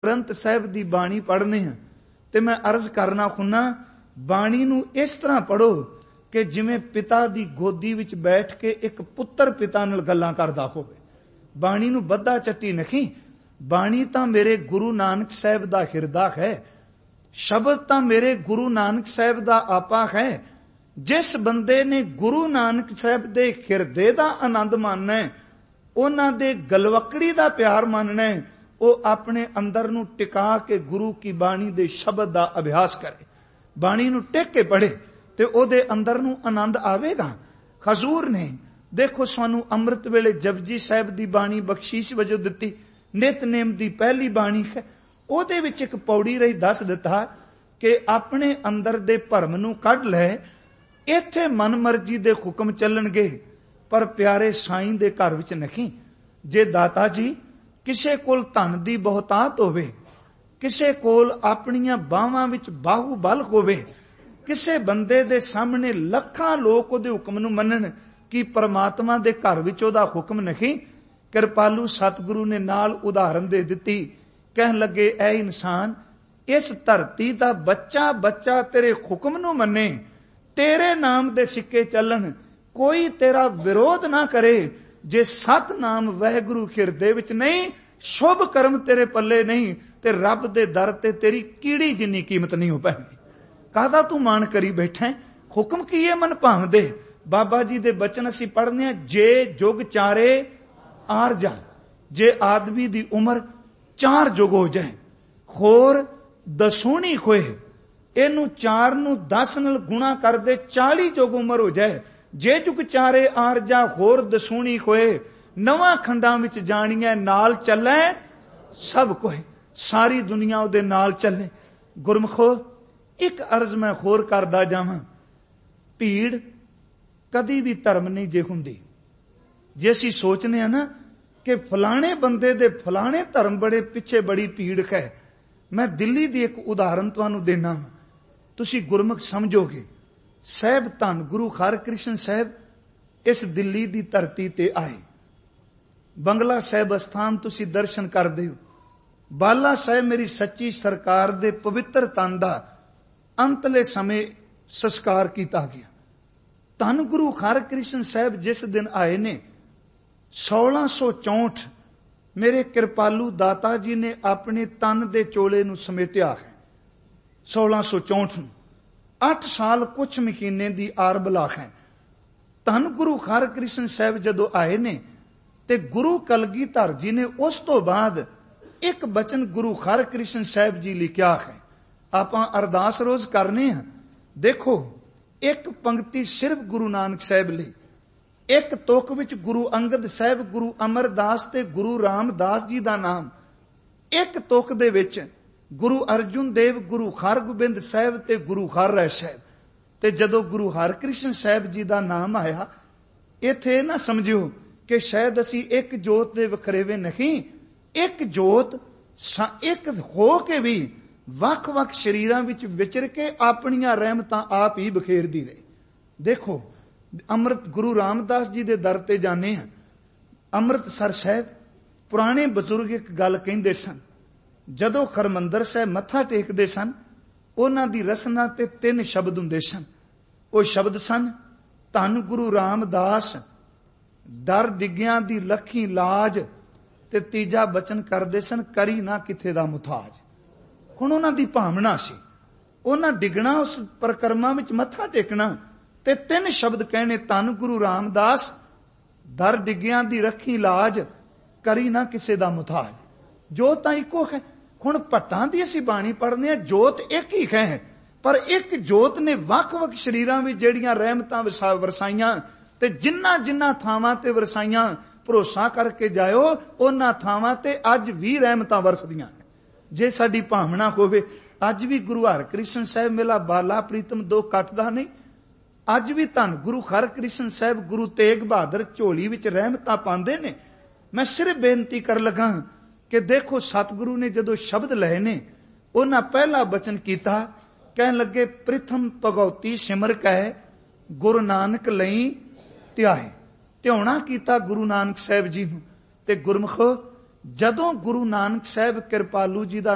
ਗ੍ਰੰਥ ਸਾਹਿਬ ਦੀ ਬਾਣੀ ਪੜ੍ਹਨੇ ਹਾਂ ਤੇ ਮੈਂ ਅਰਜ਼ ਕਰਨਾ ਹੁੰਨਾ, ਬਾਣੀ ਨੂੰ ਇਸ ਤਰ੍ਹਾਂ ਪੜ੍ਹੋ ਕਿ ਜਿਵੇਂ ਪਿਤਾ ਦੀ ਗੋਦੀ ਵਿੱਚ ਬੈਠ ਕੇ ਇੱਕ ਪੁੱਤਰ ਪਿਤਾ ਨਾਲ ਗੱਲਾਂ ਕਰਦਾ ਹੋਵੇ। ਬਾਣੀ ਨੂੰ ਬੱਧਾ ਚੱਟੀ ਨਹੀਂ। ਬਾਣੀ ਤਾਂ ਮੇਰੇ ਗੁਰੂ ਨਾਨਕ ਸਾਹਿਬ ਦਾ ਹਿਰਦਾ ਹੈ, ਸ਼ਬਦ ਤਾਂ ਮੇਰੇ ਗੁਰੂ ਨਾਨਕ ਸਾਹਿਬ ਦਾ ਆਪਾ ਹੈ। ਜਿਸ ਬੰਦੇ ਨੇ ਗੁਰੂ ਨਾਨਕ ਸਾਹਿਬ ਦੇ ਹਿਰਦੇ ਦਾ ਆਨੰਦ ਮਾਨਣਾ ਹੈ, ਉਹਨਾਂ ਦੇ ਗਲਵਕੜੀ ਦਾ ਪਿਆਰ ਮਾਨਣਾ ਹੈ, ਉਹ ਆਪਣੇ ਅੰਦਰ ਨੂੰ ਟਿਕਾ ਕੇ ਗੁਰੂ ਕੀ ਬਾਣੀ ਦੇ ਸ਼ਬਦ ਦਾ ਅਭਿਆਸ ਕਰੇ, ਬਾਣੀ ਨੂੰ ਟਿਕ ਕੇ ਪੜ੍ਹੇ ਤੇ ਉਹਦੇ ਅੰਦਰ ਨੂੰ ਆਨੰਦ ਆਵੇਗਾ। ਹਜ਼ੂਰ ਨੇ ਦੇਖੋ ਸਾਨੂੰ ਅੰਮ੍ਰਿਤ ਵੇਲੇ ਜਪਜੀ ਸਾਹਿਬ ਦੀ ਬਾਣੀ ਬਖਸ਼ੀਸ਼ ਵਜੋਂ ਦਿੱਤੀ, ਨਿਤਨੇਮ ਦੀ ਪਹਿਲੀ ਬਾਣੀ ਹੈ। ਉਹਦੇ ਵਿੱਚ ਇੱਕ ਪੌੜੀ ਰਹੀ ਦੱਸ ਦਿੱਤਾ ਕਿ ਆਪਣੇ ਅੰਦਰ ਦੇ ਭਰਮ ਨੂੰ ਕੱਢ ਲੈ, ਇੱਥੇ ਮਨਮਰਜ਼ੀ ਦੇ ਹੁਕਮ ਚੱਲਣਗੇ ਪਰ ਪਿਆਰੇ ਸਾਈਂ ਦੇ ਘਰ ਵਿੱਚ ਨਹੀਂ। ਜੇ ਦਾਤਾ ਜੀ ਕਿਸੇ ਕੋਲ ਧਨ ਦੀ ਬਹੁਤਾਤ ਹੋਵੇ, ਕਿਸੇ ਕੋਲ ਆਪਣੀਆਂ ਬਾਹਾਂ ਵਿੱਚ ਬਾਹੂਬਲ ਹੋਵੇ, ਕਿਸੇ ਬੰਦੇ ਦੇ ਸਾਹਮਣੇ ਲੱਖਾਂ ਲੋਕ ਉਹਦੇ ਹੁਕਮ ਨੂੰ ਮੰਨਣ, ਕਿ ਪਰਮਾਤਮਾ ਦੇ ਘਰ ਵਿੱਚ ਉਹਦਾ ਹੁਕਮ ਨਹੀਂ। ਕਿਰਪਾਲੂ ਸਤਿਗੁਰੂ ਨੇ ਨਾਲ ਉਦਾਹਰਨ ਦੇ ਦਿੱਤੀ, ਕਹਿਣ ਲੱਗੇ ਐ ਇਨਸਾਨ, ਇਸ ਧਰਤੀ ਦਾ ਬੱਚਾ ਬੱਚਾ ਤੇਰੇ ਹੁਕਮ ਨੂੰ ਮੰਨੇ, ਤੇਰੇ ਨਾਮ ਦੇ ਸਿੱਕੇ ਚੱਲਣ, ਕੋਈ ਤੇਰਾ ਵਿਰੋਧ ਨਾ ਕਰੇ। ਜੇ ਸਤਨਾਮ ਵਾਹਿਗੁਰੂ ਹਿਰਦੇ ਵਿੱਚ ਨਹੀਂ, ਸ਼ੁਭ ਕਰਮ ਤੇਰੇ ਪੱਲੇ ਨਹੀਂ, ਤੇ ਰੱਬ ਦੇ ਦਰ ਤੇ ਤੇਰੀ ਕੀੜੀ ਜਿੰਨੀ ਕੀਮਤ ਨਹੀਂ ਹੋ ਪੈਣੀ। ਕਾਹਦਾ ਤੂੰ ਮਾਣ ਕਰੀ ਬੈਠਾ? ਹੁਕਮ ਕੀ ਹੈ ਮਨ ਭਾਵਦੇ। ਬਾਬਾ ਜੀ ਦੇ ਬਚਨ ਅਸੀਂ ਪੜ੍ਹਨੇ ਆ, ਜੇ ਜੁਗ ਚਾਰੇ ਆਰ ਜਾ, ਜੇ ਆਦਮੀ ਦੀ ਉਮਰ 4 ਜੁਗ ਹੋ ਜਾਏ, ਹੋਰ ਦਸੂਣੀ ਹੋਏ, ਇਹਨੂੰ 4 ਨੂੰ 10 ਨਾਲ ਗੁਣਾ ਕਰਦੇ 40 ਜੁਗ ਉਮਰ ਹੋ ਜਾਏ। ਜੇ ਜੁਗ ਚਾਰੇ ਆਰ ਜਾ, ਹੋਰ ਦਸੂਣੀ ਹੋਏ, ਨਵਾਂ ਖੰਡਾਂ ਵਿੱਚ ਜਾਣੀਆਂ, ਨਾਲ ਚੱਲੇ ਸਭ ਕੋਏ, ਸਾਰੀ ਦੁਨੀਆ ਉਹਦੇ ਨਾਲ ਚੱਲੇ। ਗੁਰਮਖੋ ਇੱਕ ਅਰਜ਼ ਮੈਂ ਹੋਰ ਕਰਦਾ ਜਾਵਾਂ, ਭੀੜ ਕਦੀ ਵੀ ਧਰਮ ਨਹੀਂ ਜੇ ਹੁੰਦੀ। ਜੇ ਅਸੀਂ ਸੋਚਨੇ ਆ ਨਾ ਕਿ ਫਲਾਣੇ ਬੰਦੇ ਦੇ ਫਲਾਣੇ ਧਰਮ ਬੜੇ ਪਿੱਛੇ ਬੜੀ ਭੀੜ ਹੈ, ਮੈਂ ਦਿੱਲੀ ਦੀ ਇੱਕ ਉਦਾਹਰਨ ਤੁਹਾਨੂੰ ਦੇਣਾ, ਤੁਸੀਂ ਗੁਰਮੁਖ ਸਮਝੋਗੇ। ਸਾਹਿਬ ਧੰਨ ਗੁਰੂ ਹਰਕ੍ਰਿਸ਼ਨ ਸਾਹਿਬ ਇਸ ਦਿੱਲੀ ਦੀ ਧਰਤੀ ਤੇ ਆਏ। ਬੰਗਲਾ ਸਾਹਿਬ ਅਸਥਾਨ ਤੁਸੀਂ ਦਰਸ਼ਨ ਕਰਦੇ ਹੋ। ਬਾਲਾ ਸਾਹਿਬ ਮੇਰੀ ਸੱਚੀ ਸਰਕਾਰ ਦੇ ਪਵਿੱਤਰ ਤਨ ਦਾ ਅੰਤਲੇ ਸਮੇਂ ਸੰਸਕਾਰ ਕੀਤਾ ਗਿਆ। ਧੰਨ ਗੁਰੂ ਹਰਕ੍ਰਿਸ਼ਨ ਸਾਹਿਬ ਜਿਸ ਦਿਨ ਆਏ ਨੇ 1664, ਮੇਰੇ ਕਿਰਪਾਲੂ ਦਾਤਾ ਜੀ ਨੇ ਆਪਣੇ ਤਨ ਦੇ ਚੋਲੇ ਨੂੰ ਸਮੇਟਿਆ ਹੈ। 1664 ਨੂੰ 8 ਸਾਲ ਕੁਛ ਮਹੀਨੇ ਦੀ ਆਰ ਬਲਾ ਹੈ। ਧੰਨ ਗੁਰੂ ਹਰਕ੍ਰਿਸ਼ਨ ਸਾਹਿਬ ਜਦੋਂ ਆਏ ਨੇ ਤੇ ਗੁਰੂ ਕਲਗੀਧਰ ਜੀ ਨੇ ਉਸ ਤੋਂ ਬਾਅਦ ਇੱਕ ਬਚਨ ਗੁਰੂ ਹਰਕ੍ਰਿਸ਼ਨ ਸਾਹਿਬ ਜੀ ਲਿਖਿਆ ਹੈ। ਆਪਾਂ ਅਰਦਾਸ ਰੋਜ਼ ਕਰਨੇ ਆ। ਦੇਖੋ ਇੱਕ ਪੰਕਤੀ ਸਿਰਫ ਗੁਰੂ ਨਾਨਕ ਸਾਹਿਬ ਲਈ, ਇੱਕ ਤੁਕ ਵਿੱਚ ਗੁਰੂ ਅੰਗਦ ਸਾਹਿਬ, ਗੁਰੂ ਅਮਰਦਾਸ ਤੇ ਗੁਰੂ ਰਾਮਦਾਸ ਜੀ ਦਾ ਨਾਮ, ਇੱਕ ਤੁਕ ਦੇ ਵਿੱਚ ਗੁਰੂ ਅਰਜੁਨ ਦੇਵ, ਗੁਰੂ ਹਰਗੋਬਿੰਦ ਸਾਹਿਬ ਤੇ ਗੁਰੂ ਹਰਿਰਾਏ ਸਾਹਿਬ। ਤੇ ਜਦੋਂ ਗੁਰੂ ਹਰਕ੍ਰਿਸ਼ਨ ਸਾਹਿਬ ਜੀ ਦਾ ਨਾਮ ਆਇਆ, ਇੱਥੇ ਨਾ ਸਮਝਿਓ ਕਿ ਸ਼ਾਇਦ ਅਸੀਂ ਇੱਕ ਜੋਤ ਦੇ ਵਖਰੇਵੇਂ ਨਹੀਂ, ਇੱਕ ਜੋਤ ਇੱਕ ਹੋ ਕੇ ਵੀ ਵੱਖ-ਵੱਖ ਸ਼ਰੀਰਾਂ ਵਿੱਚ ਵਿਚਰ ਕੇ ਆਪਣੀਆਂ ਰਹਿਮਤਾਂ ਆਪ ਹੀ ਬਖੇਰਦੀ ਰਹੀ। ਦੇਖੋ ਅੰਮ੍ਰਿਤ ਗੁਰੂ ਰਾਮਦਾਸ ਜੀ ਦੇ ਦਰ ਤੇ ਜਾਣੇ ਆ, ਅੰਮ੍ਰਿਤਸਰ ਸਾਹਿਬ, ਪੁਰਾਣੇ ਬਜ਼ੁਰਗ ਇੱਕ ਗੱਲ ਕਹਿੰਦੇ ਸਨ, ਜਦੋਂ ਹਰਿਮੰਦਰ ਸਾਹਿਬ ਮੱਥਾ ਟੇਕਦੇ ਸਨ, ਉਹਨਾਂ ਦੀ ਰਸਨਾ ਤੇ 3 ਸ਼ਬਦ ਹੁੰਦੇ ਸਨ। ਉਹ ਸ਼ਬਦ ਸਨ, ਧੰਨ ਗੁਰੂ ਰਾਮਦਾਸ, ਦਰ ਡਿੱਗਿਆਂ ਦੀ ਲੱਖੀ ਲਾਜ, ਤੇ ਤੀਜਾ ਬਚਨ ਕਰਦੇ ਸਨ, ਕਰੀ ਨਾ ਕਿਥੇ ਦਾ ਮੁਥਾਜ। ਹੁਣ ਉਹਨਾਂ ਦੀ ਭਾਵਨਾ ਸੀ, ਉਹਨਾਂ ਡਿੱਗਣਾ ਉਸ ਪਰਿਕਰਮਾ ਵਿੱਚ ਮੱਥਾ ਟੇਕਣਾ ਤੇ 3 ਸ਼ਬਦ ਕਹਿਣੇ, ਧੰਨ ਗੁਰੂ ਰਾਮਦਾਸ, ਦਰ ਡਿੱਗਿਆਂ ਦੀ ਰੱਖੀ ਲਾਜ, ਕਰੀ ਨਾ ਕਿਸੇ ਦਾ ਮੁਥਾਜ। ਜੋਤ ਤਾਂ ਇੱਕੋ ਹੈ। ਹੁਣ ਭੱਟਾਂ ਦੀ ਅਸੀਂ ਬਾਣੀ ਪੜ੍ਹਦੇ ਹਾਂ, ਜੋਤ ਇੱਕ ਹੀ ਹੈ, ਪਰ ਇੱਕ ਜੋਤ ਨੇ ਵੱਖ-ਵੱਖ ਸ਼ਰੀਰਾਂ ਵਿੱਚ ਜਿਹੜੀਆਂ ਰਹਿਮਤਾਂ ਵਰਸਾਈਆਂ ਤੇ ਜਿੰਨਾ ਥਾਵਾਂ ਤੇ ਵਰਸਾਈਆਂ, ਭਰੋਸਾ ਕਰਕੇ ਜਾਇਓ ਉਹਨਾਂ ਥਾਵਾਂ ਤੇ ਅੱਜ ਵੀ ਰਹਿਮਤਾਂ ਵਰਸਦੀਆਂ। ਜੇ ਸਾਡੀ ਭਾਵਨਾ ਹੋਵੇ, ਅੱਜ ਵੀ ਗੁਰੂ ਹਰਕ੍ਰਿਸ਼ਨ ਸਾਹਿਬ ਮੇਲਾ ਬਾਲਾ ਪ੍ਰੀਤਮ 2 ਕੱਟਦਾ ਨਹੀਂ। ਅੱਜ ਵੀ ਧੰਨ ਗੁਰੂ ਹਰਕ੍ਰਿਸ਼ਨ ਸਾਹਿਬ, ਗੁਰੂ ਤੇਗ ਬਹਾਦਰ ਝੋਲੀ ਵਿੱਚ ਰਹਿਮਤਾਂ ਪਾਉਂਦੇ ਨੇ। ਮੈਂ ਸਿਰਫ ਬੇਨਤੀ ਕਰ ਲਗਾ ਕਿ ਦੇਖੋ ਸਤਿਗੁਰੂ ਨੇ ਜਦੋਂ ਸ਼ਬਦ ਲਏ ਨੇ, ਉਹਨਾਂ ਪਹਿਲਾ ਬਚਨ ਕੀਤਾ, ਕਹਿਣ ਲੱਗੇ ਪ੍ਰਿਥਮ ਭਗਉਤੀ ਸਿਮਰ ਕੈ, ਗੁਰੂ ਨਾਨਕ ਲਈ ਧਿਆਏ। ਧਿਆਉਣਾ ਕੀਤਾ ਗੁਰੂ ਨਾਨਕ ਸਾਹਿਬ ਜੀ ਨੂੰ। ਤੇ ਗੁਰਮਖੋ ਜਦੋਂ ਗੁਰੂ ਨਾਨਕ ਸਾਹਿਬ ਕਿਰਪਾਲੂ ਜੀ ਦਾ